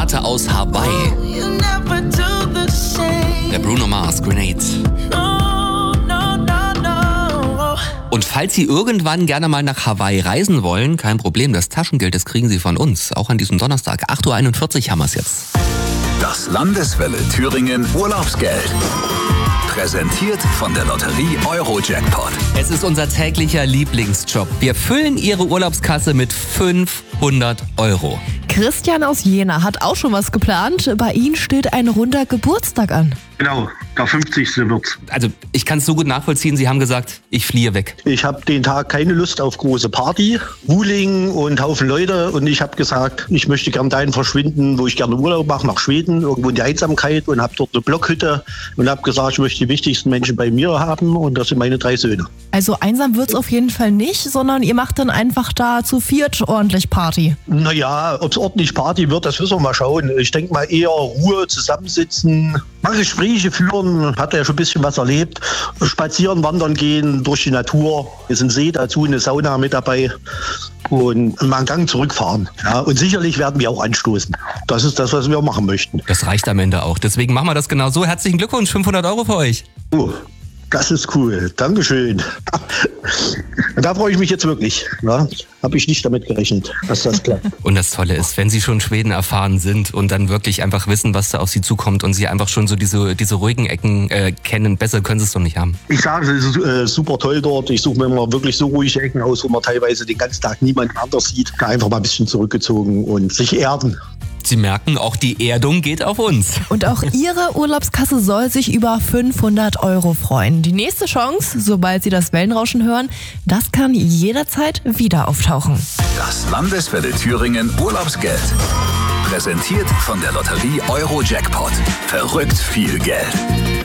Urlaubskarte aus Hawaii. Der Bruno Mars, Grenade. Und falls Sie irgendwann gerne mal nach Hawaii reisen wollen, kein Problem, das Taschengeld, das kriegen Sie von uns. Auch an diesem Donnerstag, 8.41 Uhr haben wir es jetzt. Das Landeswelle Thüringen Urlaubsgeld. Präsentiert von der Lotterie Euro-Jackpot. Es ist unser täglicher Lieblingsjob. Wir füllen Ihre Urlaubskasse mit 500 Euro. Christian aus Jena hat auch schon was geplant. Bei Ihnen steht ein runder Geburtstag an. Genau, der 50. wird's. Also ich kann es so gut nachvollziehen, Sie haben gesagt, ich fliehe weg. Ich habe den Tag keine Lust auf große Party, Wuling und Haufen Leute. Und ich habe gesagt, ich möchte gern dahin verschwinden, wo ich gerne Urlaub mache, nach Schweden, irgendwo in die Einsamkeit. Und habe dort eine Blockhütte und habe gesagt, ich möchte die wichtigsten Menschen bei mir haben. Und das sind meine 3 Söhne. Also einsam wird's auf jeden Fall nicht, sondern ihr macht dann einfach da zu viert ordentlich Party. Naja, ob es ordentlich Party wird, das müssen wir mal schauen. Ich denke mal eher Ruhe, zusammensitzen, mal Gespräche führen, hat ja schon ein bisschen was erlebt. Spazieren, wandern gehen durch die Natur. Es ist ein See dazu, eine Sauna mit dabei und mal einen Gang zurückfahren. Ja, und sicherlich werden wir auch anstoßen. Das ist das, was wir machen möchten. Das reicht am Ende auch. Deswegen machen wir das genau so. Herzlichen Glückwunsch, 500 Euro für euch. Oh, das ist cool. Dankeschön. Da freue ich mich jetzt wirklich. Ja, habe ich nicht damit gerechnet, dass das klappt. Und das Tolle ist, wenn Sie schon Schweden erfahren sind und dann wirklich einfach wissen, was da auf Sie zukommt und Sie einfach schon so diese ruhigen Ecken kennen, besser können Sie es doch nicht haben. Ich sage, es ist super toll dort. Ich suche mir immer wirklich so ruhige Ecken aus, wo man teilweise den ganzen Tag niemanden anders sieht. Einfach mal ein bisschen zurückgezogen und sich erden. Sie merken, auch die Erdung geht auf uns. Und auch Ihre Urlaubskasse soll sich über 500 Euro freuen. Die nächste Chance, sobald Sie das Wellenrauschen hören, das kann jederzeit wieder auftauchen. Das Landeswelle Thüringen Urlaubsgeld. Präsentiert von der Lotterie Euro-Jackpot. Verrückt viel Geld.